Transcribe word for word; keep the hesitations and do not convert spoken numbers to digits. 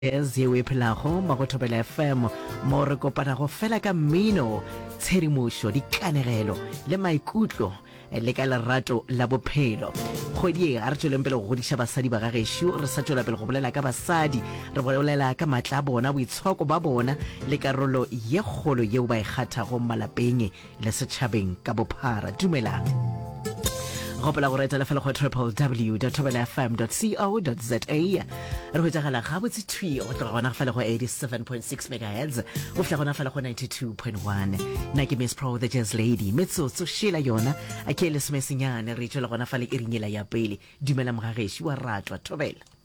Ezi we phelago mo go Thobela F M mo re kopana go fela ka mmino tshedimošo dikanegelo le maikutlo le ka lerato la bophelo kgwedi e a re tsweleng pele go godiša basadi ba gagešo re sa tswela pele go bolela ka basadi re bolela ka matla a bona boitshoko ba bona le karolo ye kgolo yeo ba e kgathago malapeng le setšhabeng ka bophara. Dumelang gopola go retela fela go w w w dot thobela f m dot co dot za re go tsagala ga botse thui go tloga gona fela go eighty-seven point six megahertz go fela gona fela go ninety-two point one. Na ke Miss Pro the Jazz Lady metsotso shela yona a ke le semesenyane re tswela gona fela e ringela ya pele. Dumela mogagešo wa ratwa Thobela.